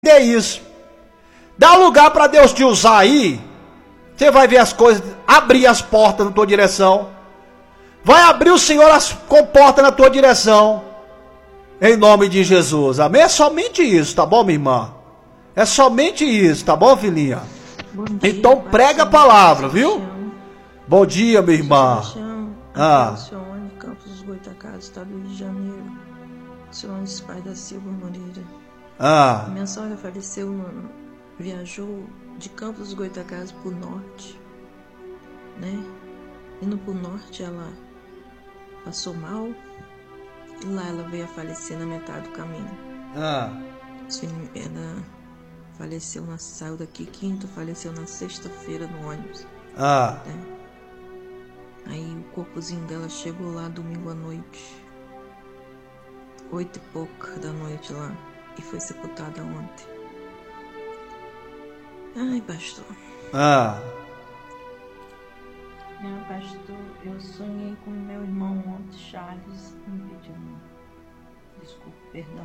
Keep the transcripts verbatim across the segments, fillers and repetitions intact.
isso. Dá lugar para Deus te usar aí. Você vai ver as coisas, abrir as portas na tua direção. Vai abrir o Senhor as portas na tua direção. Em nome de Jesus. Amém? É somente isso, tá bom, minha irmã? É somente isso, tá bom, filhinha? Bom dia, então prega a palavra, viu? Bom dia, minha irmã. Ah. Alcione, Campos dos Goitacazes, Estado do Rio de Janeiro. Alcione, pai da Silva Moreira. Ah. A minha sogra faleceu, viajou de Campos dos Goitacazes para o norte, né? Indo para o norte, ela passou mal. E lá ela veio a falecer na metade do caminho. Ah. Ela faleceu, na, saiu daqui quinta, faleceu na sexta-feira no ônibus. Ah. Né? Aí o corpozinho dela chegou lá domingo à noite, oito e pouca da noite lá, e foi sepultada ontem. Ai, pastor. Ah. Não, pastor, eu sonhei com meu irmão ontem, Charles, me pedindo desculpa, perdão.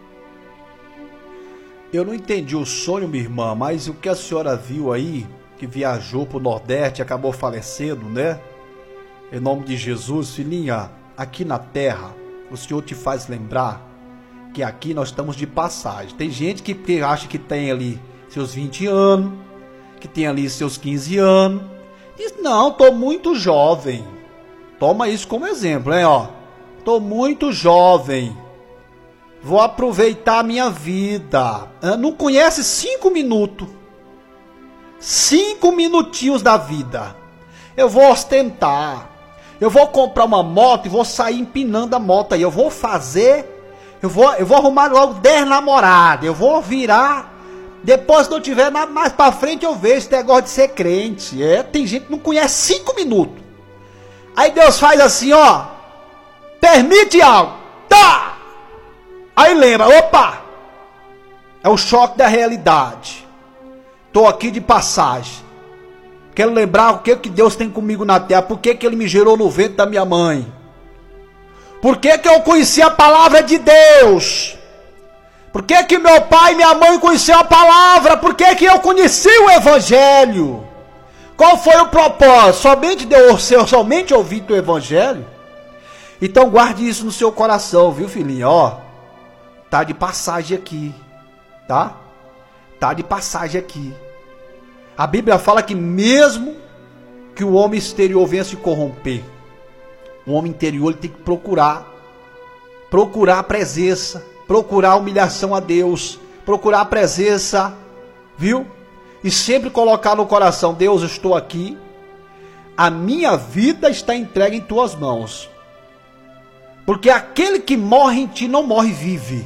Eu não entendi o sonho, minha irmã, mas o que a senhora viu aí, que viajou para o Nordeste e acabou falecendo, né? Em nome de Jesus, filhinha, aqui na terra, o Senhor te faz lembrar que aqui nós estamos de passagem. Tem gente que, que acha que tem ali seus vinte anos, que tem ali seus quinze anos. Diz, não, tô muito jovem. Toma isso como exemplo, hein, ó. Tô muito jovem. Vou aproveitar a minha vida. Não conhece cinco minutos. Cinco minutinhos da vida. Eu vou ostentar. Eu vou comprar uma moto e vou sair empinando a moto aí. Eu vou fazer. Eu vou, eu vou arrumar logo dez namoradas. Eu vou virar. Depois, se não tiver nada mais pra frente, eu vejo esse negócio de ser crente. É, tem gente que não conhece cinco minutos. Aí Deus faz assim, ó. Permite algo. Tá! Aí lembra, opa! É o choque da realidade. Tô aqui de passagem. Quero lembrar o que, que Deus tem comigo na terra. Por que, que Ele me gerou no ventre da minha mãe. Por que, que eu conheci a palavra de Deus. Por que, que meu pai e minha mãe conheceram a palavra? Por que, que eu conheci o Evangelho? Qual foi o propósito? Somente Deus, eu somente ouvi o Evangelho? Então guarde isso no seu coração, viu, filhinha? Ó, tá de passagem aqui, tá? Tá de passagem aqui. A Bíblia fala que mesmo que o homem exterior venha se corromper, o homem interior ele tem que procurar, procurar a presença, procurar a humilhação a Deus, procurar a presença, viu? E sempre colocar no coração, Deus, eu estou aqui, a minha vida está entregue em tuas mãos. Porque aquele que morre em ti não morre, vive.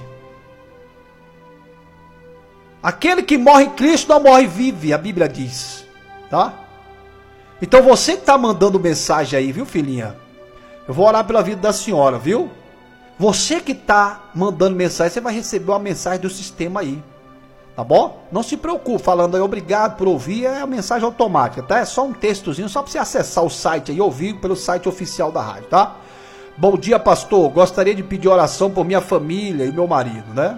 Aquele que morre em Cristo não morre, vive, a Bíblia diz, tá? Então você que está mandando mensagem aí, viu, filhinha? Eu vou orar pela vida da senhora, viu? Você que está mandando mensagem, você vai receber uma mensagem do sistema aí, tá bom? Não se preocupe, falando aí, obrigado por ouvir, é a mensagem automática, tá? É só um textozinho, só para você acessar o site aí e ouvir pelo site oficial da rádio, tá? Bom dia, pastor, gostaria de pedir oração por minha família e meu marido, né?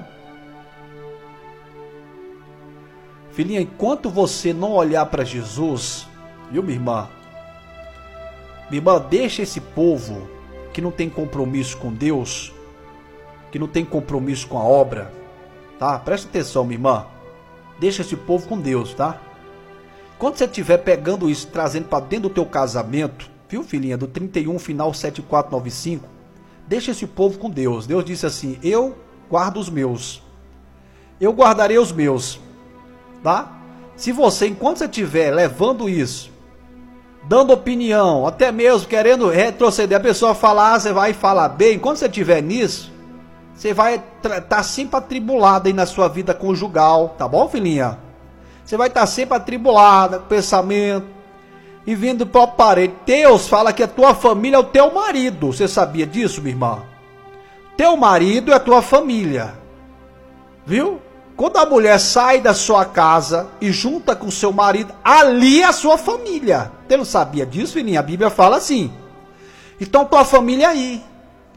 Filhinha, enquanto você não olhar para Jesus, viu, minha irmã? Minha irmã, deixa esse povo que não tem compromisso com Deus, que não tem compromisso com a obra, tá? Presta atenção, minha irmã. Deixa esse povo com Deus, tá? Quando você estiver pegando isso, trazendo para dentro do teu casamento, viu, filhinha, do trinta e um, final sete quatro nove cinco, deixa esse povo com Deus. Deus disse assim, eu guardo os meus. Eu guardarei os meus. Tá? Se você, enquanto você estiver levando isso, dando opinião, até mesmo querendo retroceder, a pessoa falar, você vai falar bem, enquanto você estiver nisso, você vai estar tá sempre atribulado aí na sua vida conjugal, tá bom, filhinha? Você vai estar tá sempre atribulada com pensamento, e vindo do próprio parente. Deus fala que a tua família é o teu marido, você sabia disso, minha irmã? Teu marido é a tua família, viu? Quando a mulher sai da sua casa e junta com seu marido, ali é a sua família. Você não sabia disso, filhinha? A Bíblia fala assim. Então tua família é aí.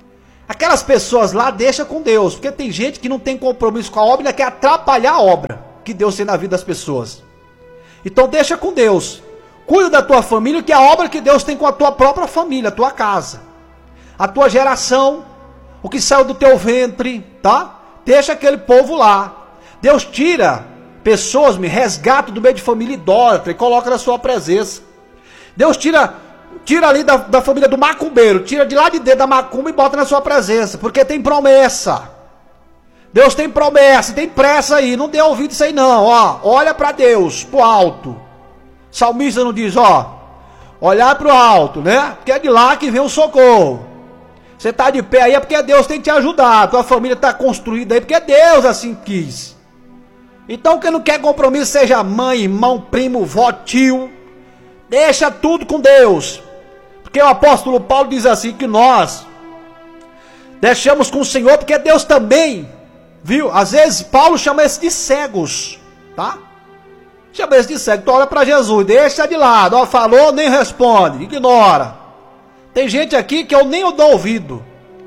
Aquelas pessoas lá, deixa com Deus, porque tem gente que não tem compromisso com a obra e quer atrapalhar a obra que Deus tem na vida das pessoas. Então deixa com Deus. Cuida da tua família, que é a obra que Deus tem com a tua própria família, a tua casa, a tua geração, o que saiu do teu ventre, tá? Deixa aquele povo lá. Deus tira pessoas, me resgata do meio de família idólatra e coloca na sua presença. Deus tira, tira ali da, da família do macumbeiro, tira de lá de dentro da macumba e bota na sua presença, porque tem promessa. Deus tem promessa, tem pressa aí, não dê ouvido isso aí não, ó. Olha para Deus, pro alto. Salmista não diz, ó, olhar pro alto, né? Porque é de lá que vem o socorro. Você tá de pé aí é porque Deus tem te ajudado, tua família tá construída aí porque Deus assim quis. Então quem não quer compromisso, seja mãe, irmão, primo, vó, tio, deixa tudo com Deus. Porque o apóstolo Paulo diz assim, que nós deixamos com o Senhor, porque Deus também, viu? Às vezes Paulo chama esse de cegos, tá? Chama esse de cego, tu olha para Jesus, deixa de lado, ó, falou, nem responde, ignora. Tem gente aqui que eu nem dou ouvido.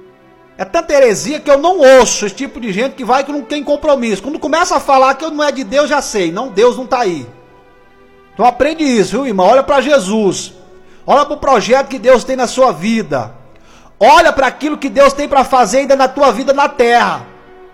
É tanta heresia que eu não ouço esse tipo de gente que vai que não tem compromisso. Quando começa a falar que não é de Deus, já sei, não, Deus não está aí. Então aprende isso, viu, irmão? Olha para Jesus. Olha para o projeto que Deus tem na sua vida. Olha para aquilo que Deus tem para fazer ainda na tua vida na terra.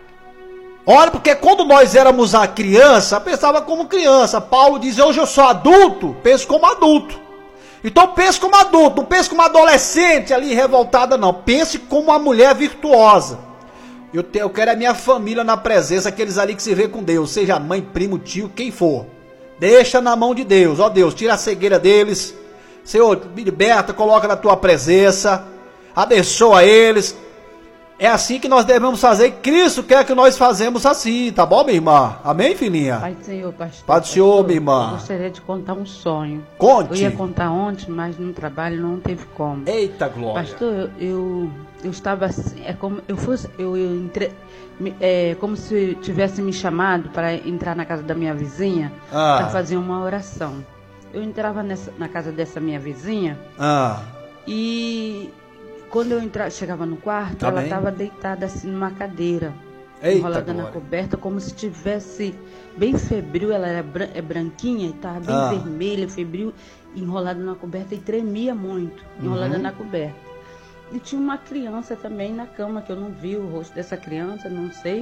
Olha, porque quando nós éramos a criança, pensava como criança. Paulo diz, hoje eu sou adulto, penso como adulto. Então pense como adulto, não pense como adolescente ali revoltada não. Pense como uma mulher virtuosa. Eu, te, eu quero a minha família na presença, aqueles ali que se vê com Deus, seja mãe, primo, tio, quem for. Deixa na mão de Deus, ó Deus, tira a cegueira deles. Senhor, me liberta, coloca na tua presença, abençoa eles. É assim que nós devemos fazer. Cristo quer que nós fazemos assim, tá bom, minha irmã? Amém, filhinha? Pai do Senhor, pastor. Pai do Senhor, minha irmã. Eu gostaria de contar um sonho. Conte. Eu ia contar ontem, mas no trabalho não teve como. Eita glória. Pastor, eu, eu, eu estava assim, é como eu fosse, eu, eu entre, é como se tivesse me chamado para entrar na casa da minha vizinha ah. para fazer uma oração. Eu entrava nessa, na casa dessa minha vizinha ah. e quando eu entrava, chegava no quarto, tá ela bem. estava deitada assim numa cadeira, Eita enrolada glória. na coberta, como se tivesse bem febril. Ela era bran é branquinha e estava bem ah. vermelha, febril, enrolada na coberta e tremia muito, enrolada uhum. na coberta. E tinha uma criança também na cama, que eu não vi o rosto dessa criança, não sei.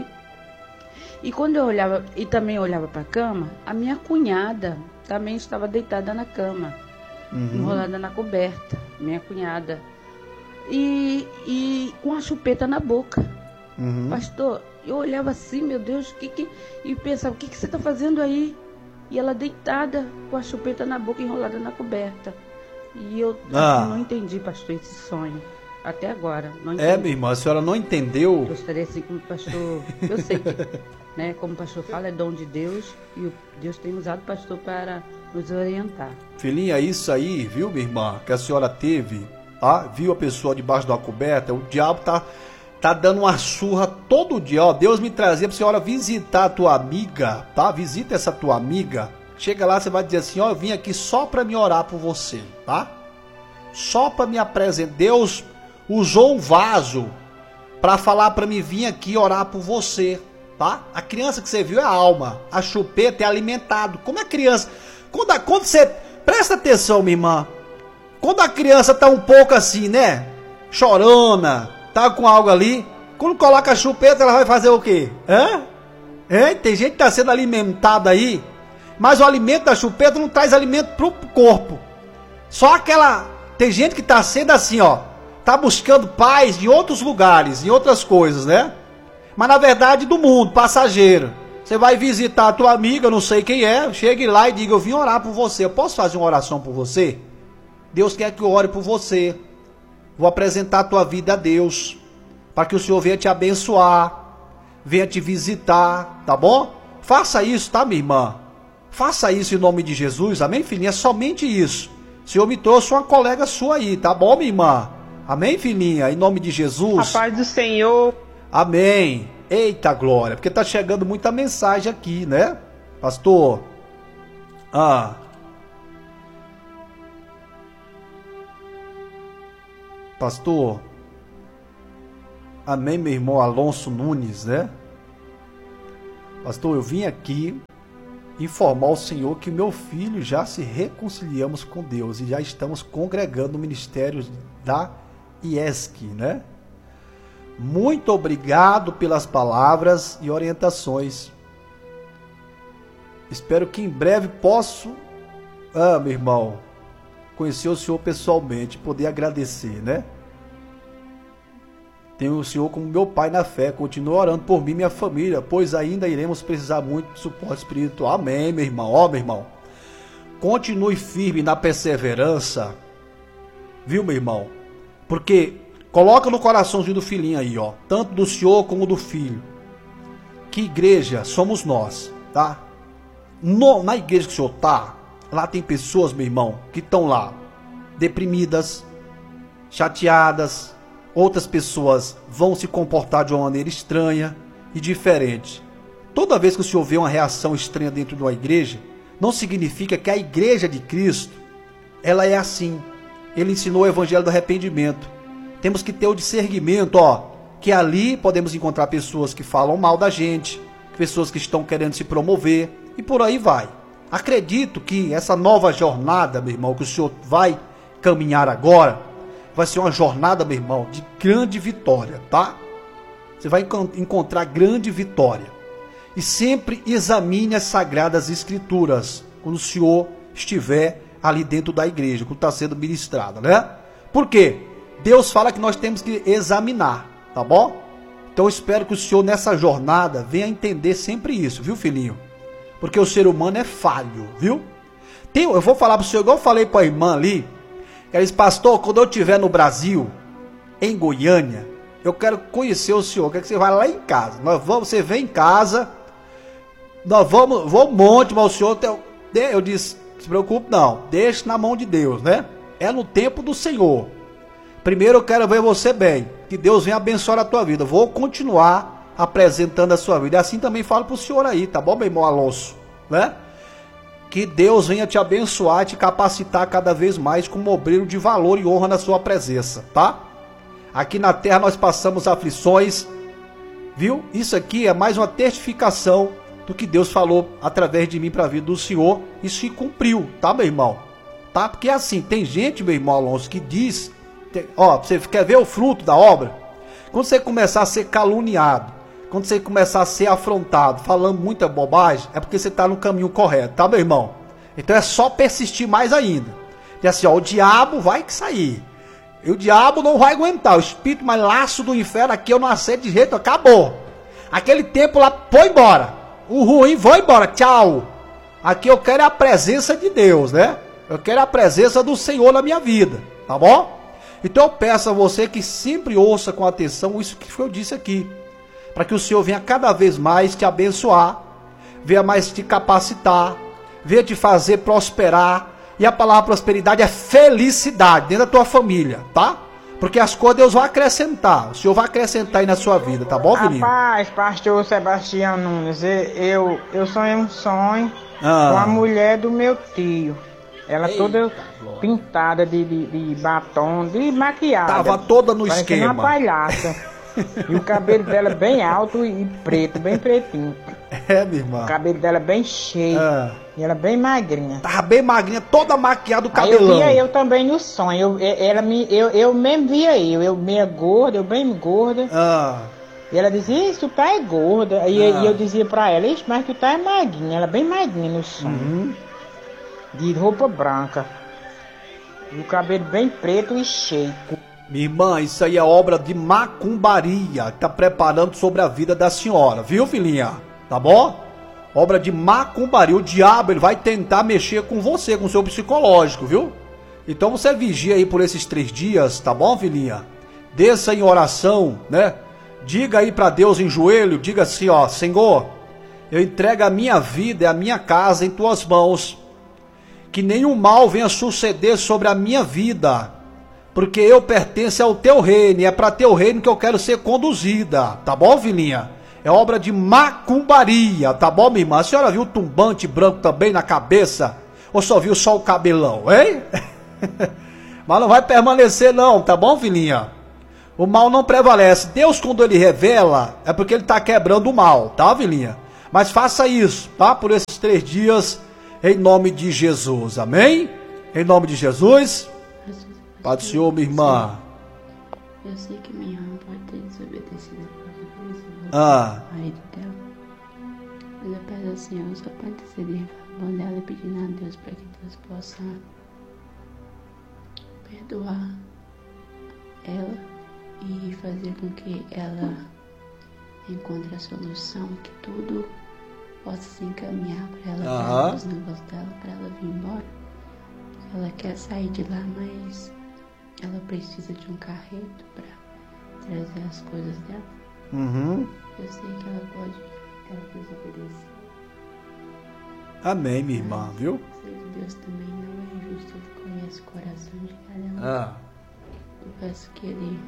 E quando eu olhava, e também olhava para a cama, a minha cunhada também estava deitada na cama, uhum. enrolada na coberta, minha cunhada. E, e com a chupeta na boca. Uhum. Pastor, eu olhava assim, meu Deus, que que... e pensava, o que, que você está fazendo aí? E ela deitada com a chupeta na boca, enrolada na coberta. E eu ah. assim, não entendi, pastor, esse sonho. Até agora. Não entendi. É, minha irmã, a senhora não entendeu? Eu gostaria assim como pastor. Eu sei que, né, como o pastor fala, é dom de Deus. E Deus tem usado o pastor para nos orientar. Filhinha, isso aí, viu, minha irmã, que a senhora teve, tá? Viu a pessoa debaixo de uma coberta, o diabo tá, tá dando uma surra todo dia, ó. Deus me trazia pra senhora visitar a tua amiga, tá? Visita essa tua amiga. Chega lá, você vai dizer assim, ó, eu vim aqui só pra me orar por você, tá? Só pra me apresentar. Deus usou um vaso para falar para mim vir aqui orar por você, tá? A criança que você viu é a alma, a chupeta é alimentado. Como a criança, quando, a, quando você, presta atenção, minha irmã, quando a criança tá um pouco assim, né, chorona, tá com algo ali, quando coloca a chupeta, ela vai fazer o quê? Hã? É? Tem gente que tá sendo alimentada aí, mas o alimento da chupeta não traz alimento pro corpo. Só aquela, tem gente que tá sendo assim, ó, tá buscando paz de outros lugares, em outras coisas, né? Mas na verdade do mundo, passageiro. Você vai visitar a tua amiga, não sei quem é, chegue lá e diga, eu vim orar por você, eu posso fazer uma oração por você? Deus quer que eu ore por você. Vou apresentar a tua vida a Deus, para que o Senhor venha te abençoar, venha te visitar, tá bom? Faça isso, tá, minha irmã? Faça isso em nome de Jesus, amém, filhinha? É somente isso. O Senhor me trouxe uma colega sua aí, tá bom, minha irmã? Amém, filhinha? Em nome de Jesus. A paz do Senhor. Amém. Eita glória. Porque tá chegando muita mensagem aqui, né? Pastor. Ah. Pastor. Amém, meu irmão Alonso Nunes, né? Pastor, eu vim aqui informar o Senhor que meu filho já se reconciliamos com Deus e já estamos congregando no ministério da I E S C, né? Muito obrigado pelas palavras e orientações. Espero que em breve possa, ah, meu irmão, conhecer o Senhor pessoalmente, poder agradecer, né? Tenho o Senhor como meu pai na fé. Continue orando por mim e minha família, pois ainda iremos precisar muito de suporte espiritual. Amém, meu irmão. Ó, meu irmão, continue firme na perseverança, viu, meu irmão? Porque coloca no coraçãozinho do filhinho aí, ó, tanto do senhor como do filho, que igreja somos nós, tá? No, na igreja que o senhor tá, lá tem pessoas, meu irmão, que estão lá deprimidas, chateadas. Outras pessoas vão se comportar de uma maneira estranha e diferente. Toda vez que o senhor vê uma reação estranha dentro de uma igreja, não significa que a igreja de Cristo, ela é assim. Ele ensinou o evangelho do arrependimento. Temos que ter o discernimento, ó, que ali podemos encontrar pessoas que falam mal da gente, pessoas que estão querendo se promover e por aí vai. Acredito que essa nova jornada, meu irmão, que o senhor vai caminhar agora, vai ser uma jornada, meu irmão, de grande vitória, tá? Você vai encontrar grande vitória. E sempre examine as Sagradas Escrituras quando o senhor estiver ali dentro da igreja, quando está sendo ministrada, né? Por quê? Deus fala que nós temos que examinar, tá bom? Então eu espero que o senhor nessa jornada venha entender sempre isso, viu, filhinho? Porque o ser humano é falho, viu? Tem, eu vou falar para o senhor, igual eu falei para a irmã ali, ela disse, pastor, quando eu estiver no Brasil, em Goiânia, eu quero conhecer o senhor, eu quero que você vá lá em casa. Nós vamos, você vem em casa, nós vamos, vou um monte, mas o senhor, tem, eu disse, não se preocupe não, deixe na mão de Deus, né? É no tempo do Senhor. Primeiro eu quero ver você bem, que Deus venha abençoar a tua vida. Vou continuar apresentando a sua vida. E assim também falo para o senhor aí, tá bom, meu irmão Alonso, né? Que Deus venha te abençoar e te capacitar cada vez mais como obreiro de valor e honra na sua presença, tá? Aqui na terra nós passamos aflições, viu? Isso aqui é mais uma testificação do que Deus falou através de mim para a vida do senhor. Isso se cumpriu, tá, meu irmão? Tá? Porque assim, tem gente, meu irmão Alonso, que diz, tem, ó, você quer ver o fruto da obra? Quando você começar a ser caluniado, quando você começar a ser afrontado, falando muita bobagem, é porque você está no caminho correto, tá, meu irmão? Então é só persistir mais ainda. E assim, ó, o diabo vai sair. E o diabo não vai aguentar. O espírito mais laço do inferno aqui, eu não aceito de jeito, acabou. Aquele tempo lá, foi embora. O ruim, foi embora, tchau. Aqui eu quero a presença de Deus, né? Eu quero a presença do Senhor na minha vida, tá bom? Então eu peço a você que sempre ouça com atenção isso que eu disse aqui, para que o Senhor venha cada vez mais te abençoar, venha mais te capacitar, venha te fazer prosperar. E a palavra prosperidade é felicidade dentro da tua família, tá? Porque as coisas Deus vai acrescentar, o Senhor vai acrescentar aí na sua vida, tá bom, filhinho? Rapaz, pastor Sebastião Nunes, eu, eu sonhei um sonho ah. com a mulher do meu tio. Ela Eita, toda glória. pintada de, de, de batom, de maquiagem. Tava toda no esquema. Uma palhaça. E o cabelo dela bem alto e preto, bem pretinho. É, minha irmã. O cabelo dela bem cheio. Ah. E ela bem magrinha. Tava bem magrinha, toda maquiada, o cabelão. Aí eu via eu também no sonho. Eu, ela me, eu, eu mesmo via eu. Eu meia gorda, eu bem gorda. Ah. E ela dizia, isso, tu tá é gorda. E, ah. e eu dizia pra ela, isso, mas tu tá é magrinha. Ela bem magrinha no sonho. Uhum. De roupa branca. E o cabelo bem preto e cheio. Minha irmã, isso aí é obra de macumbaria que tá preparando sobre a vida da senhora, viu, filhinha? Tá bom? Obra de macumbaria. O diabo, ele vai tentar mexer com você, com o seu psicológico, viu? Então você vigia aí por esses três dias, tá bom, filhinha? Desça em oração, né? Diga aí pra Deus em joelho, diga assim, ó, Senhor, eu entrego a minha vida e a minha casa em tuas mãos. Que nenhum mal venha suceder sobre a minha vida, porque eu pertenço ao teu reino, e é para teu reino que eu quero ser conduzida, tá bom, filhinha? É obra de macumbaria, tá bom, minha irmã? A senhora viu o tumbante branco também na cabeça? Ou só viu só o cabelão, hein? Mas não vai permanecer não, tá bom, filhinha? O mal não prevalece. Deus, quando ele revela, é porque ele está quebrando o mal, tá, Vilinha? Mas faça isso, tá? Por esses três dias, em nome de Jesus, amém? Em nome de Jesus. Pai do Senhor, minha irmã. Eu sei que minha irmã pode ter desobedecido Ah. ao marido dela. Mas eu peço ao Senhor, só para interceder em favor dela e pedindo a Deus para que Deus possa perdoar ela e fazer com que ela encontre a solução, que tudo possa se encaminhar para ela, Aham. para os negócios dela, para ela vir embora. Ela quer sair de lá, mas ela precisa de um carreto para trazer as coisas dela. Uhum. Eu sei que ela pode, ela desobedecer. Amém, minha irmã, viu? Sei que Deus também não é injusto, Ele conhece o coração de cada um. Ah. Eu peço que Ele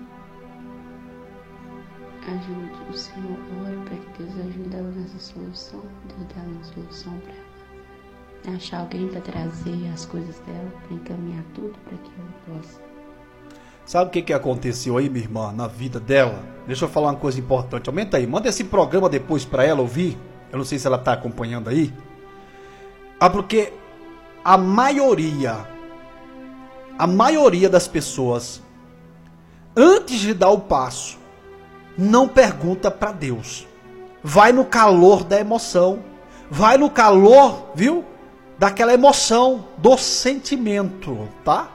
ajude o Senhor, ore para que Deus ajude ela nessa solução. Deus dá uma solução para ela. Achar alguém para trazer as coisas dela, para encaminhar tudo para que ela possa. Sabe o que, que aconteceu aí, minha irmã, na vida dela? Deixa eu falar uma coisa importante. Aumenta aí, manda esse programa depois para ela ouvir. Eu não sei se ela está acompanhando aí. Ah, porque a maioria, a maioria das pessoas, antes de dar o passo, não pergunta para Deus. Vai no calor da emoção. Vai no calor, viu? Daquela emoção, do sentimento, tá?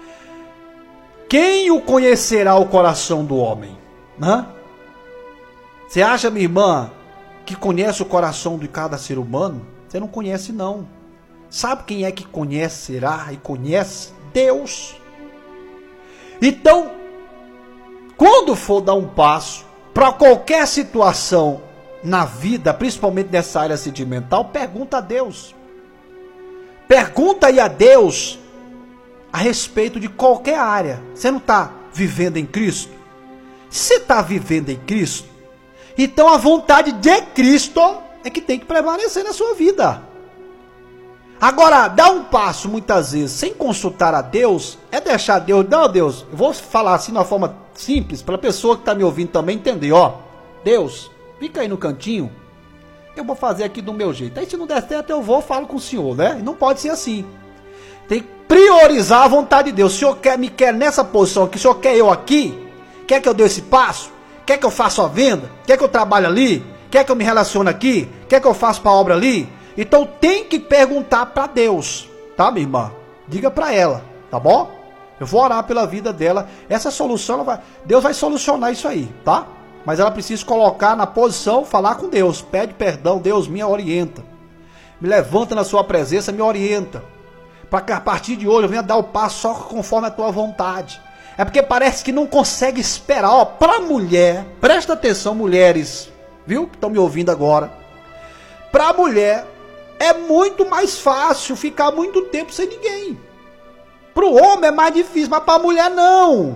Quem o conhecerá o coração do homem? Né? Você acha, minha irmã, que conhece o coração de cada ser humano? Você não conhece, não. Sabe quem é que conhecerá e conhece? Deus. Então, quando for dar um passo para qualquer situação na vida, principalmente nessa área sentimental, pergunta a Deus. Pergunta aí a Deus a respeito de qualquer área. Você não está vivendo em Cristo? Se você está vivendo em Cristo, então a vontade de Cristo é que tem que prevalecer na sua vida. Agora, dar um passo muitas vezes sem consultar a Deus, é deixar Deus, não, Deus, eu vou falar assim de uma forma simples, para a pessoa que está me ouvindo também entender, ó, Deus, fica aí no cantinho, eu vou fazer aqui do meu jeito, aí se não der certo eu vou, falo com o Senhor, né? Não pode ser assim, tem que priorizar a vontade de Deus. O Senhor quer, me quer nessa posição aqui, o Senhor quer eu aqui, quer que eu dê esse passo, quer que eu faça a venda, quer que eu trabalhe ali, quer que eu me relacione aqui, quer que eu faça para a obra ali. Então tem que perguntar para Deus, tá, minha irmã? Diga para ela, tá bom? Eu vou orar pela vida dela. Essa solução, ela vai, Deus vai solucionar isso aí, tá? Mas ela precisa colocar na posição, falar com Deus. Pede perdão, Deus me orienta. Me levanta na sua presença, me orienta. Para que a partir de hoje eu venha dar o passo só conforme a tua vontade. É porque parece que não consegue esperar. Ó, para mulher, presta atenção, mulheres, viu? Que estão me ouvindo agora. Para mulher, é muito mais fácil ficar muito tempo sem ninguém. Para o homem é mais difícil, mas para a mulher não.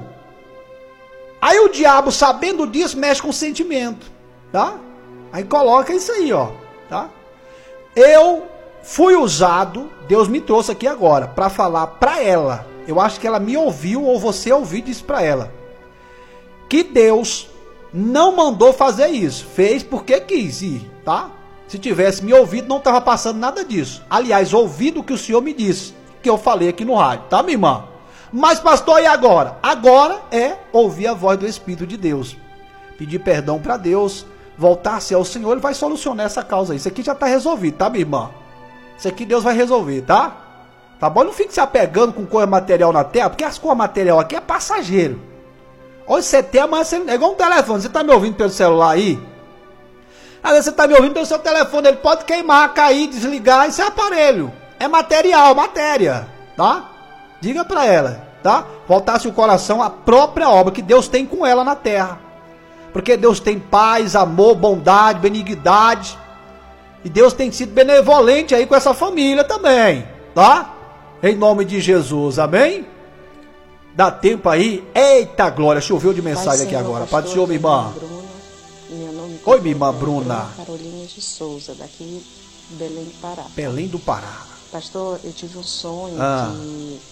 Aí o diabo, sabendo disso, mexe com o sentimento, tá? Aí coloca isso aí, ó, tá? Eu fui usado, Deus me trouxe aqui agora, para falar para ela. Eu acho que ela me ouviu, ou você ouviu e disse para ela. Que Deus não mandou fazer isso, fez porque quis ir, tá? Se tivesse me ouvido, não estava passando nada disso. Aliás, ouvido o que o Senhor me disse, que eu falei aqui no rádio, tá, minha irmã? Mas, pastor, e agora? Agora é ouvir a voz do Espírito de Deus. Pedir perdão para Deus, voltar-se ao Senhor, Ele vai solucionar essa causa aí. Isso aqui já está resolvido, tá, minha irmã? Isso aqui Deus vai resolver, tá? Tá bom? Não fique se apegando com coisa material na terra, porque as coisas material aqui é passageiro. Hoje você tem, amanhã você... É igual um telefone. Você está me ouvindo pelo celular aí? Às vezes você está me ouvindo pelo seu telefone, ele pode queimar, cair, desligar, esse é aparelho. É material, matéria, tá? Diga para ela, tá? Voltasse o coração à própria obra que Deus tem com ela na terra. Porque Deus tem paz, amor, bondade, benignidade. E Deus tem sido benevolente aí com essa família também, tá? Em nome de Jesus, amém? Dá tempo aí? Eita glória, choveu de mensagem aqui agora. Pai do Senhor, minha irmã. Meu nome Oi, minha irmã Bruna. Carolina de Souza, daqui de Belém do Pará. Belém do Pará. Pastor, eu tive um sonho Ah. que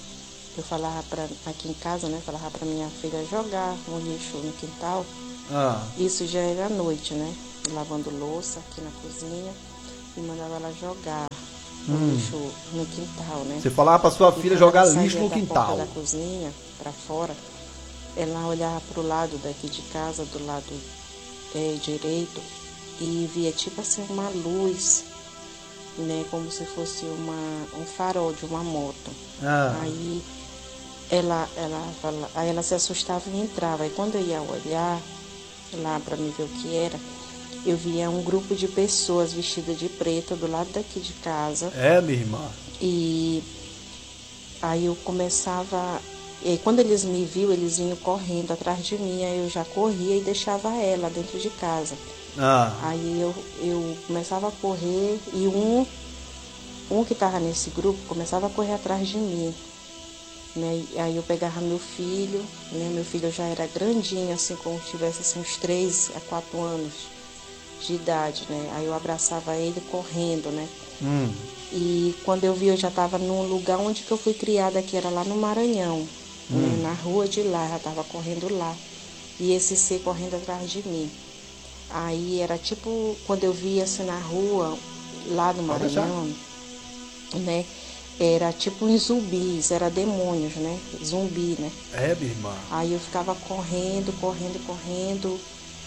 eu falava pra, aqui em casa, né? Falava pra minha filha jogar um lixo no quintal. Ah. Isso já era à noite, né? Lavando louça aqui na cozinha e mandava ela jogar o Hum. lixo no quintal, né? Você falava pra sua E filha quando jogar ela lixo saía no da quintal. porta da cozinha pra fora, ela olhava pro lado daqui de casa, do lado é, direito, e via tipo assim uma luz, né? Como se fosse uma, um farol de uma moto. Ah. Aí ela, ela, fala, aí ela se assustava e entrava. Aí quando eu ia olhar lá para me ver o que era, eu via um grupo de pessoas vestidas de preto do lado daqui de casa. É, minha irmã. E aí eu começava... E aí quando eles me viam, eles vinham correndo atrás de mim. Aí eu já corria e deixava ela dentro de casa. Ah. Aí eu, eu começava a correr e um, um que estava nesse grupo começava a correr atrás de mim. Né? Aí eu pegava meu filho, né? Meu filho já era grandinho, assim, como se tivesse assim, uns três a quatro anos de idade, né? Aí eu abraçava ele correndo, né? Hum. E quando eu vi, eu já estava num lugar onde que eu fui criada, que era lá no Maranhão, Hum. né? Na rua de lá, já estava correndo lá. E esse ser correndo atrás de mim. Aí era tipo, quando eu via assim na rua, lá no Pode deixar. Maranhão, né? Era tipo uns zumbis, era demônios, né? Zumbi, né? É, minha irmã. Aí eu ficava correndo, correndo, correndo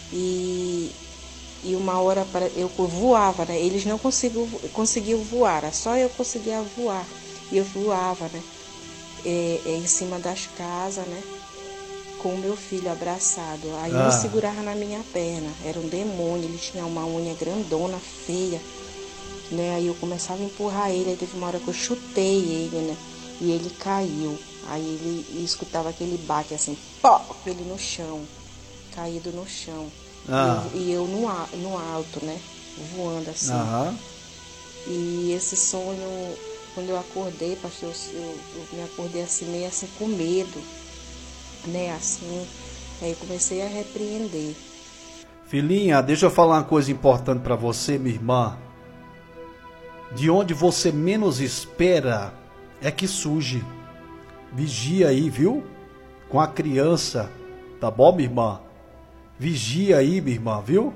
e, e uma hora para- eu voava, né? Eles não conseguiam, conseguiam voar, era só eu conseguia voar. E eu voava, né? É, é, em cima das casas, né? Com o meu filho abraçado. Aí Ah. um segurava na minha perna, era um demônio, ele tinha uma unha grandona, feia. Né? Aí eu começava a empurrar ele, aí teve uma hora que eu chutei ele, né? E ele caiu. Aí ele e escutava aquele baque assim, pó, ele no chão, caído no chão. Ah. E eu, e eu no, a- no alto, né? Voando assim. Aham. E esse sonho, quando eu acordei, pastor, eu, eu, eu me acordei assim, meio assim com medo, né? Assim, aí eu comecei a repreender. Filhinha, deixa eu falar uma coisa importante pra você, minha irmã. De onde você menos espera é que surge. Vigia aí, viu? Com a criança, tá bom, minha irmã? Vigia aí, minha irmã, viu?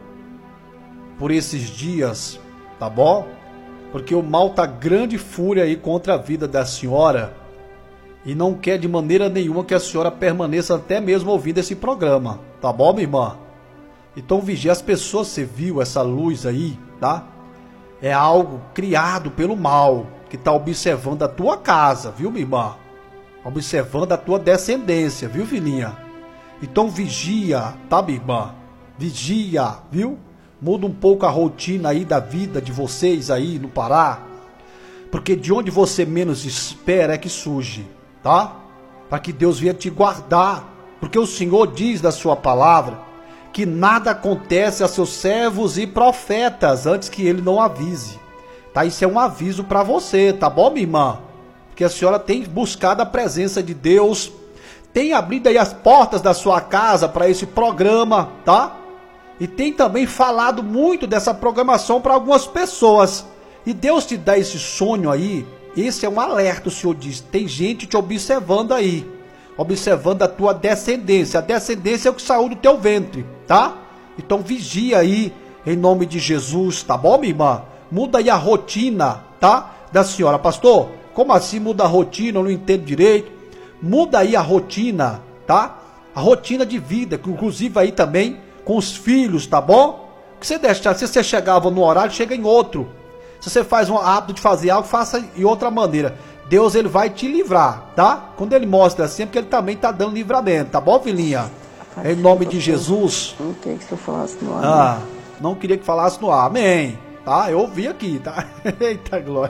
Por esses dias, tá bom? Porque o mal tá grande fúria aí contra a vida da senhora e não quer de maneira nenhuma que a senhora permaneça até mesmo ouvindo esse programa, tá bom, minha irmã? Então vigia as pessoas, você viu essa luz aí, tá? É algo criado pelo mal, que está observando a tua casa, viu, minha irmã? Observando a tua descendência, viu, filhinha? Então vigia, tá, minha irmã? Vigia, viu? Muda um pouco a rotina aí da vida de vocês aí no Pará. Porque de onde você menos espera é que surge, tá? Para que Deus venha te guardar. Porque o Senhor diz da sua palavra que nada acontece a seus servos e profetas antes que ele não avise. Tá? Isso é um aviso para você, tá bom, minha irmã? Porque a senhora tem buscado a presença de Deus, tem abrido aí as portas da sua casa para esse programa, tá? E tem também falado muito dessa programação para algumas pessoas. E Deus te dá esse sonho aí, esse é um alerta, o Senhor diz, tem gente te observando aí. Observando a tua descendência. A descendência é o que saiu do teu ventre, tá? Então vigia aí, em nome de Jesus, tá bom, minha irmã? Muda aí a rotina, tá? Da senhora. Pastor, como assim muda a rotina? Eu não entendo direito. Muda aí a rotina, tá? A rotina de vida, que inclusive aí também com os filhos, tá bom? Que você deixa, se você chegava no horário, chega em outro. Se você faz um hábito de fazer algo, faça de outra maneira. Deus, ele vai te livrar, tá? Quando ele mostra assim, é porque ele também tá dando livramento, tá bom, filhinha? Em nome de Jesus. Não queria que tu falasse no ar. Ah, não queria que falasse no ar, amém. Tá? Eu ouvi aqui, tá? Eita glória.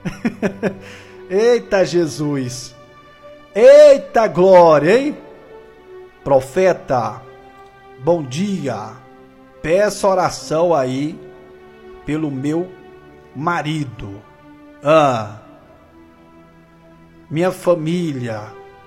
Eita Jesus. Eita glória, hein? Profeta, bom dia. Peço oração aí pelo meu marido. Ah. Minha família.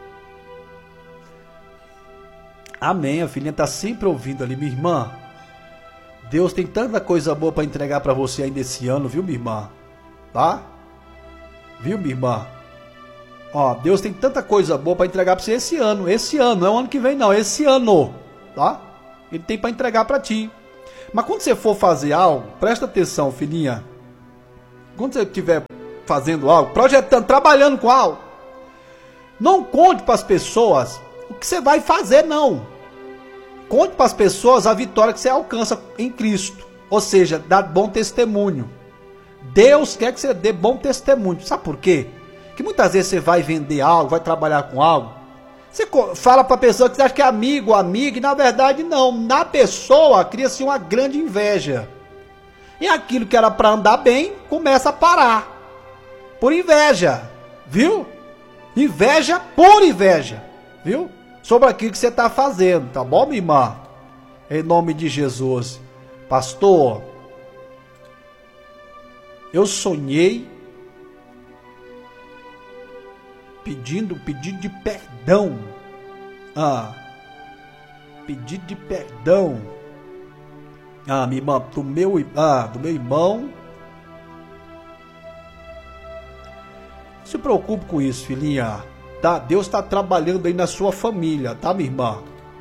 Amém, a filhinha está sempre ouvindo ali, minha irmã. Deus tem tanta coisa boa para entregar para você ainda esse ano, viu, minha irmã? Tá? Viu, minha irmã? Ó, Deus tem tanta coisa boa para entregar para você esse ano. Esse ano, não é o ano que vem não, esse ano, tá? Ele tem para entregar para ti. Mas quando você for fazer algo, presta atenção, filhinha. Quando você estiver fazendo algo, projetando, trabalhando com algo, não conte para as pessoas o que você vai fazer, não. Conte para as pessoas a vitória que você alcança em Cristo. Ou seja, dá bom testemunho. Deus quer que você dê bom testemunho. Sabe por quê? Que muitas vezes você vai vender algo, vai trabalhar com algo, você fala para a pessoa que você acha que é amigo, amiga, e na verdade não. Na pessoa cria-se uma grande inveja. E aquilo que era para andar bem, começa a parar. Por inveja, viu? Inveja por inveja, viu? Sobre aquilo que você está fazendo, tá bom, minha irmã? Em nome de Jesus. Pastor, eu sonhei pedindo pedido de perdão. Ah, pedido de perdão. Ah, minha irmã, do meu, ah, do meu irmão. Não se preocupe com isso, filhinha. Tá? Deus está trabalhando aí na sua família, tá, minha irmã?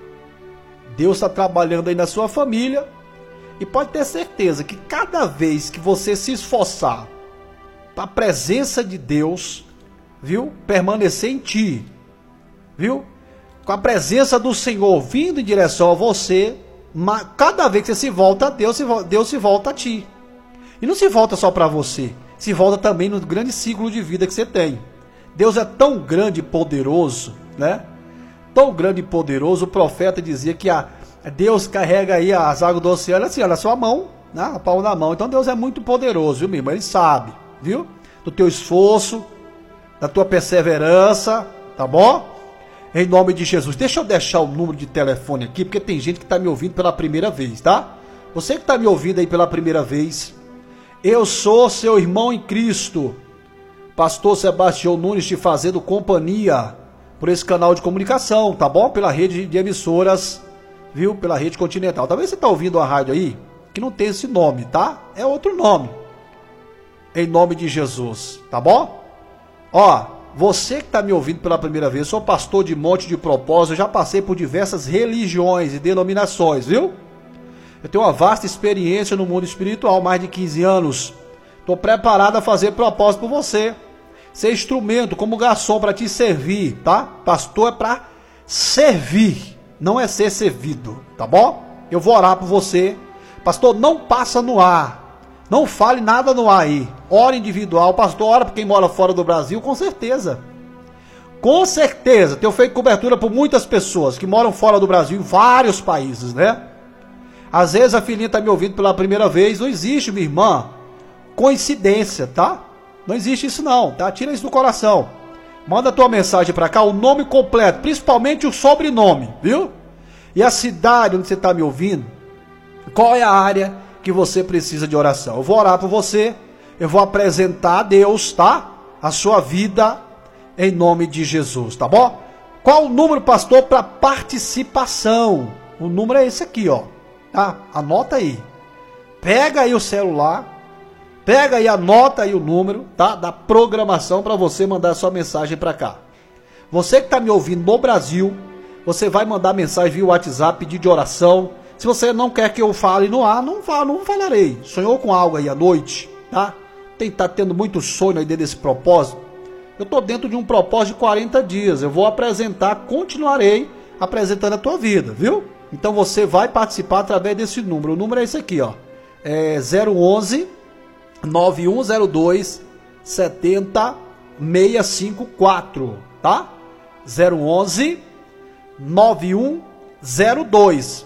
Deus está trabalhando aí na sua família. E pode ter certeza que cada vez que você se esforçar para a presença de Deus, viu? Permanecer em ti, viu? Com a presença do Senhor vindo em direção a você, cada vez que você se volta a Deus, Deus se volta a ti. E não se volta só para você, se volta também no grande ciclo de vida que você tem. Deus é tão grande e poderoso, né? Tão grande e poderoso, o profeta dizia que a, Deus carrega aí as águas do oceano assim, olha, na sua mão, né? A palma da mão. Então Deus é muito poderoso, viu, meu irmão? Ele sabe, viu? Do teu esforço, da tua perseverança, tá bom? Em nome de Jesus. Deixa eu deixar o número de telefone aqui, porque tem gente que está me ouvindo pela primeira vez, tá? Você que está me ouvindo aí pela primeira vez, eu sou seu irmão em Cristo, pastor Sebastião Nunes, te fazendo companhia por esse canal de comunicação, tá bom? Pela rede de emissoras, viu? Pela rede continental. Talvez você está ouvindo uma rádio aí que não tem esse nome, tá? É outro nome. Em nome de Jesus, tá bom? Ó, você que está me ouvindo pela primeira vez, sou pastor de Monte de Propósito, já passei por diversas religiões e denominações, viu? Eu tenho uma vasta experiência no mundo espiritual, mais de quinze anos. Estou preparado a fazer propósito por você. Ser instrumento como garçom para te servir, tá? Pastor é para servir, não é ser servido, tá bom? Eu vou orar por você. Pastor, não passa no ar. Não fale nada no ar aí. Ora individual. Pastor, ora para quem mora fora do Brasil, com certeza. Com certeza. Tenho feito cobertura por muitas pessoas que moram fora do Brasil, em vários países, né? Às vezes a filhinha está me ouvindo pela primeira vez. Não existe, minha irmã, coincidência, tá? Não existe isso não, tá? Tira isso do coração. Manda a tua mensagem para cá, o nome completo, principalmente o sobrenome, viu? E a cidade onde você está me ouvindo. Qual é a área que você precisa de oração? Eu vou orar por você, eu vou apresentar a Deus, tá? A sua vida em nome de Jesus, tá bom? Qual o número, pastor, para participação? O número é esse aqui, ó, tá? Anota aí. Pega aí o celular, pega aí, anota aí o número, tá? Da programação para você mandar a sua mensagem para cá. Você que está me ouvindo no Brasil, você vai mandar mensagem via WhatsApp, pedir de oração. Se você não quer que eu fale no ar, não, falo, não falarei. Sonhou com algo aí à noite, tá? Tem que estar tendo muito sonho aí dentro desse propósito. Eu estou dentro de um propósito de quarenta dias. Eu vou apresentar, continuarei apresentando a tua vida, viu? Então você vai participar através desse número. O número é esse aqui, ó. É zero onze, nove um zero dois, sete zero seis cinco quatro, tá? zero onze, nove um zero dois,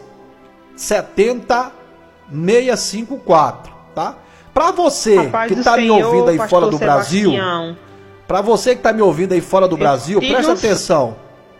sete zero seis cinco quatro, tá? Para você Rapaz que tá me Senhor, ouvindo aí fora do Sebastião. Brasil, para você que tá me ouvindo aí fora do Brasil, Deus. presta atenção.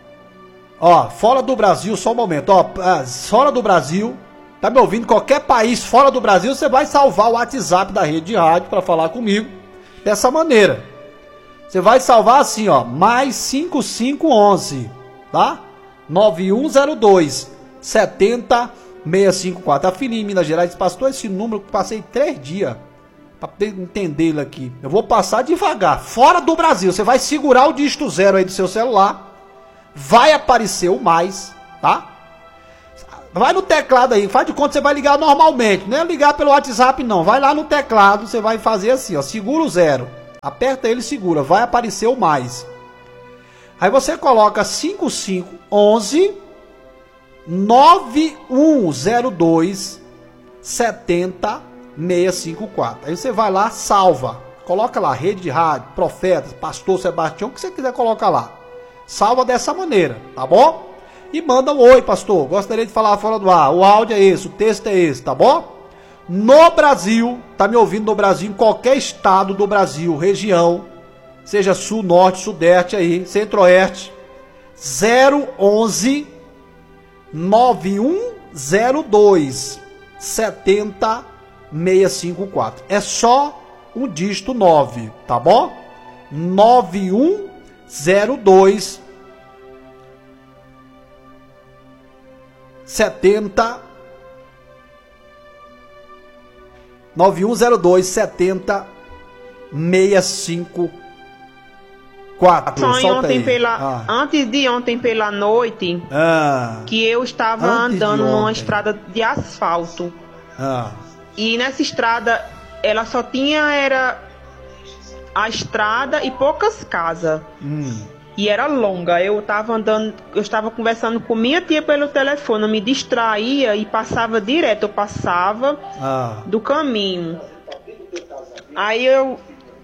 Ó, fora do Brasil, só um momento, ó, fora do Brasil, tá me ouvindo, qualquer país fora do Brasil, você vai salvar o WhatsApp da rede de rádio para falar comigo dessa maneira. Você vai salvar assim, ó, mais cinco cinco um um, tá? nove um zero dois, sete zero seis cinco quatro. A filhinha em Minas Gerais disse, pastor, esse número que passei três dias para entendê-lo aqui. Eu vou passar devagar. Fora do Brasil, você vai segurar o dígito zero aí do seu celular. Vai aparecer o mais, tá? Vai no teclado aí, faz de conta que você vai ligar normalmente. Não é ligar pelo WhatsApp não. Vai lá no teclado, você vai fazer assim, ó. Segura o zero. Aperta ele e segura. Vai aparecer o mais. Aí você coloca cinco cinco onze nove um zero dois sete zero seis cinco quatro. Aí você vai lá, salva. Coloca lá, rede de rádio, profetas, pastor Sebastião, o que você quiser colocar lá. Salva dessa maneira, tá bom? E manda um oi, pastor. Gostaria de falar fora do ar. O áudio é esse, o texto é esse, tá bom? No Brasil, tá me ouvindo no Brasil, em qualquer estado do Brasil, região, seja sul, norte, sudeste aí, centro-oeste, zero onze nove um zero dois sete zero seis cinco quatro. É só um dígito nove, tá bom? nove um zero dois sete zero nove um zero dois sete zero seis cinco quatro. Sonho ontem pela, ah. Antes de ontem pela noite, ah. que eu estava Antes andando numa estrada de asfalto. Ah. E nessa estrada, ela só tinha era a estrada e poucas casas. Hum. E era longa. Eu estava andando, eu estava conversando com minha tia pelo telefone, eu me distraía e passava direto, eu passava ah. do caminho. Aí eu,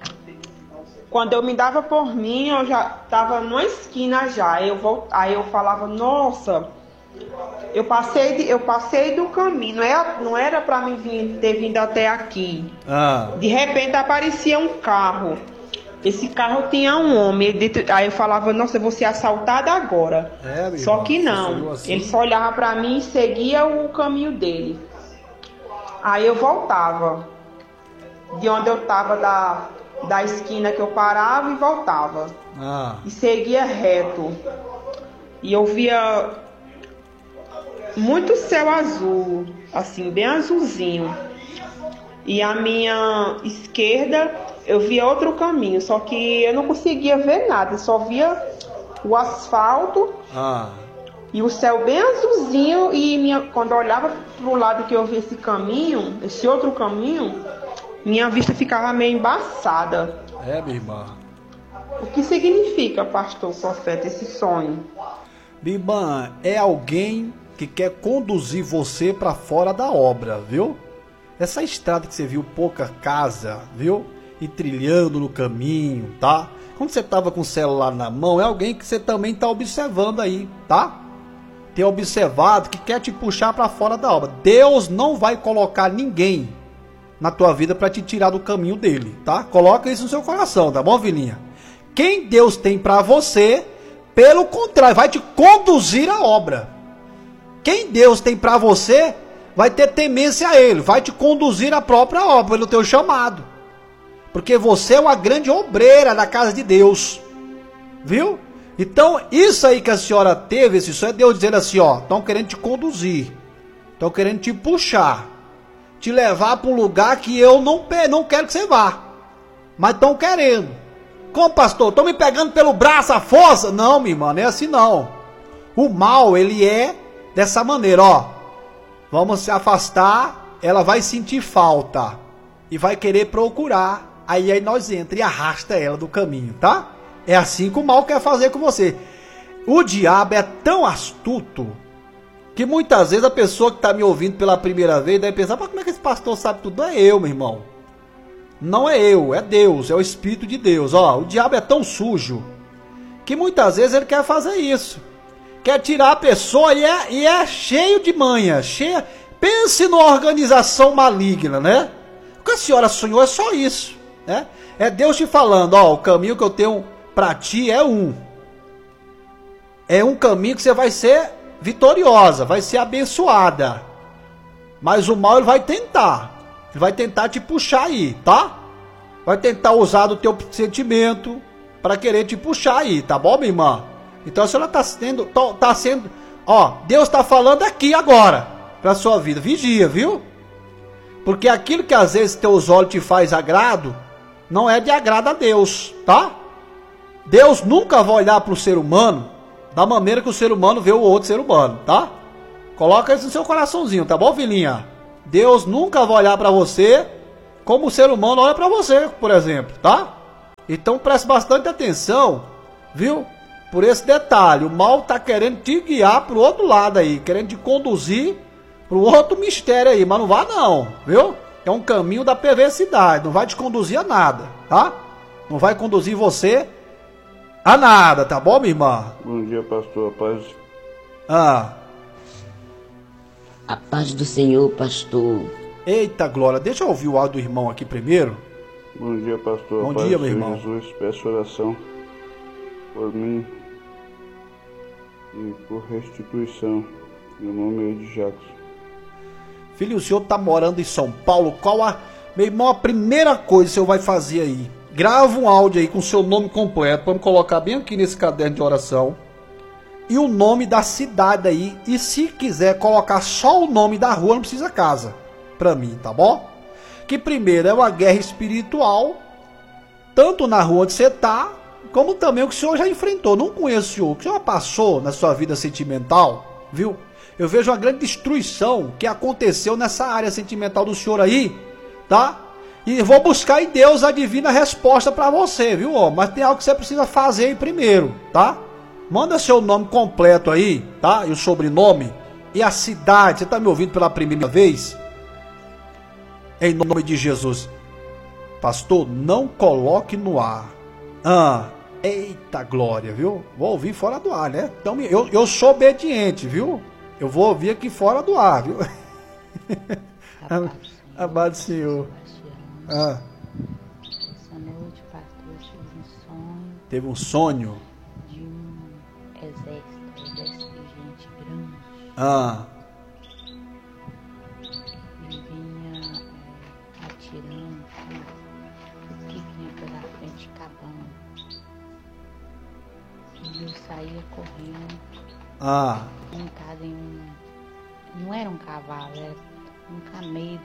quando eu me dava por mim, eu já estava numa esquina já. Eu volt... Aí eu falava, nossa, eu passei, de, eu passei do caminho, não era, não era para mim vir, ter vindo até aqui. Ah. De repente aparecia um carro. Esse carro tinha um homem. Ele, aí eu falava, nossa, eu vou ser assaltada agora. É, só irmão, que não. assim. Ele só olhava para mim e seguia o caminho dele. Aí eu voltava. De onde eu estava, da, da esquina que eu parava e voltava. Ah. E seguia reto. E eu via muito céu azul, assim, bem azulzinho. E a minha esquerda, eu via outro caminho, só que eu não conseguia ver nada, eu só via o asfalto ah. e o céu bem azulzinho. E minha, quando eu olhava para o lado que eu via esse caminho, esse outro caminho, minha vista ficava meio embaçada. É, minha irmã. O que significa, pastor, profeta, esse sonho? Minha irmã, é alguém que quer conduzir você para fora da obra, viu? Essa estrada que você viu, pouca casa, viu? E trilhando no caminho, tá? Quando você tava com o celular na mão, é alguém que você também tá observando aí, tá? Tem observado que quer te puxar para fora da obra. Deus não vai colocar ninguém na tua vida para te tirar do caminho dele, tá? Coloca isso no seu coração, tá bom, filhinha? Quem Deus tem para você, pelo contrário, vai te conduzir à obra. Quem Deus tem para você, vai ter temência a ele, vai te conduzir à própria obra, pelo teu chamado. Porque você é uma grande obreira na casa de Deus. Viu? Então, isso aí que a senhora teve, isso é Deus dizendo assim, ó, estão querendo te conduzir. Estão querendo te puxar. Te levar para um lugar que eu não, não quero que você vá. Mas estão querendo. Como, pastor? Estão me pegando pelo braço, a força? Não, minha irmã, não é assim não. O mal, ele é dessa maneira, ó. Vamos se afastar, ela vai sentir falta. E vai querer procurar. Aí, aí nós entra e arrasta ela do caminho, tá? É assim que o mal quer fazer com você. O diabo é tão astuto que muitas vezes a pessoa que está me ouvindo pela primeira vez deve pensar, mas como é que esse pastor sabe tudo? Não é eu, meu irmão. Não é eu, é Deus, é o Espírito de Deus. Ó, o diabo é tão sujo que muitas vezes ele quer fazer isso. Quer tirar a pessoa e é, e é cheio de manha. Cheia. Pense numa organização maligna, né? O que a senhora sonhou é só isso, né? É Deus te falando, ó, o caminho que eu tenho para ti é um. É um caminho que você vai ser vitoriosa, vai ser abençoada. Mas o mal ele vai tentar. Ele vai tentar te puxar aí, tá? Vai tentar usar do teu sentimento para querer te puxar aí, tá bom, minha irmã? Então a senhora tá sendo, tá, tá sendo, ó, Deus tá falando aqui agora pra sua vida. Vigia, viu? Porque aquilo que às vezes teus olhos te faz agrado, não é de agrado a Deus, tá? Deus nunca vai olhar para o ser humano da maneira que o ser humano vê o outro ser humano, tá? Coloca isso no seu coraçãozinho, tá bom, filhinha? Deus nunca vai olhar para você como o ser humano olha para você, por exemplo, tá? Então preste bastante atenção, viu? Por esse detalhe, o mal tá querendo te guiar pro outro lado aí, querendo te conduzir pro outro mistério aí, mas não vá não, viu? É um caminho da perversidade, não vai te conduzir a nada, tá? Não vai conduzir você a nada, tá bom, minha irmã? Bom dia, pastor, a paz. Ah. A paz do Senhor, pastor. Eita, glória, deixa eu ouvir o áudio do irmão aqui primeiro. Bom dia, pastor. Bom a paz dia, do meu Senhor irmão. Jesus, peço oração por mim e por restituição. Meu nome é de Jackson. Filho, o senhor tá morando em São Paulo, qual a... Meu irmão, a primeira coisa que o senhor vai fazer aí, grava um áudio aí com o seu nome completo, vamos colocar bem aqui nesse caderno de oração, e o nome da cidade aí, e se quiser colocar só o nome da rua, não precisa casa, pra mim, tá bom? Que primeiro é uma guerra espiritual, tanto na rua onde você tá, como também o que o senhor já enfrentou. Não conheço o senhor, o que o senhor passou na sua vida sentimental, viu? Eu vejo uma grande destruição que aconteceu nessa área sentimental do senhor aí, tá? E vou buscar em Deus a divina resposta para você, viu? Ó? Mas tem algo que você precisa fazer aí primeiro, tá? Manda seu nome completo aí, tá? E o sobrenome e a cidade. Você tá me ouvindo pela primeira vez? Em nome de Jesus. Pastor, não coloque no ar. Ah, eita glória, viu? Vou ouvir fora do ar, né? Então eu, eu sou obediente, viu? Eu vou ouvir aqui fora do ar, viu? Amado Senhor. Ah. Essa noite, pastor, eu tive um sonho. Teve um sonho? De um exército, um exército de gente grande. Ah. E vinha é, atirando tudo, tudo que vinha pela frente acabando. E eu saía correndo. Ah. Montado em um. Não era um cavalo, era um camelo.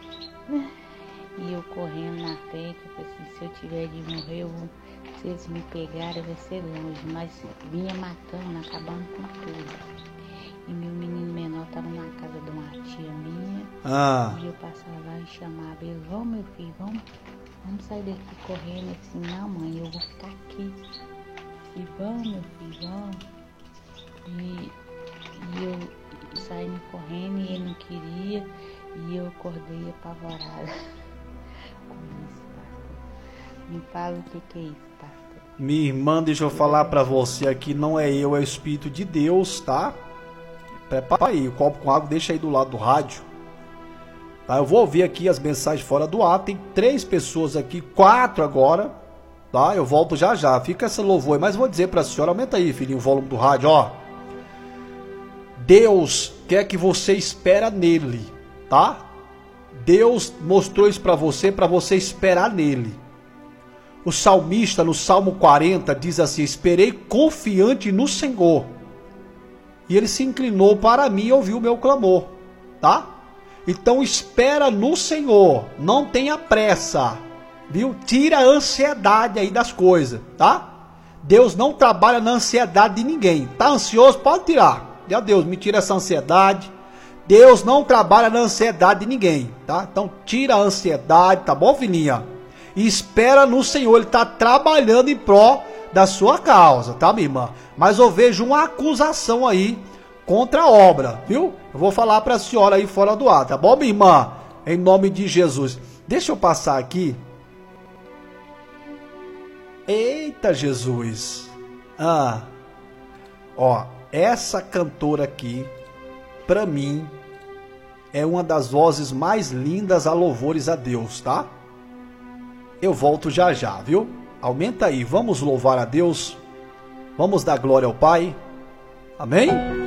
E eu correndo na frente, eu falei assim, se eu tiver de morrer, eu vou, se eles me pegarem, vai ser longe. Mas vinha matando, acabando com tudo. E meu menino menor estava na casa de uma tia minha. Ah. E eu passava lá e chamava ele, vamos meu filho, vamos, vamos sair daqui correndo. Ele disse, não mãe, eu vou ficar aqui. E vamos meu filho, vamos. E, e eu saí correndo e ele não queria. E eu acordei apavorada com isso, pastor. Me fala o que, que é isso, pastor. Minha irmã, deixa eu falar pra você aqui, não é eu, é o Espírito de Deus, tá? Prepara aí, o copo com água deixa aí do lado do rádio. Tá? Eu vou ouvir aqui as mensagens fora do ar, tem três pessoas aqui, quatro agora, tá? Eu volto já já, fica esse louvor aí, mas vou dizer pra senhora, aumenta aí, filhinho, o volume do rádio, ó. Deus quer que você espera nele, tá? Deus mostrou isso para você, para você esperar nele. O salmista no Salmo quarenta diz assim, esperei confiante no Senhor. E ele se inclinou para mim e ouviu o meu clamor, tá? Então espera no Senhor, não tenha pressa, viu? Tira a ansiedade aí das coisas, tá? Deus não trabalha na ansiedade de ninguém. Tá ansioso? Pode tirar. Meu Deus, me tira essa ansiedade. Deus não trabalha na ansiedade de ninguém, tá? Então tira a ansiedade, tá bom, filhinha? E espera no Senhor, Ele está trabalhando em pró da sua causa, tá, minha irmã? Mas eu vejo uma acusação aí contra a obra, viu? Eu vou falar para a senhora aí fora do ar, tá bom, minha irmã? Em nome de Jesus. Deixa eu passar aqui. Eita, Jesus. Ah, ó, essa cantora aqui, para mim, é uma das vozes mais lindas a louvores a Deus, tá? Eu volto já já, viu? Aumenta aí, vamos louvar a Deus. Vamos dar glória ao Pai. Amém?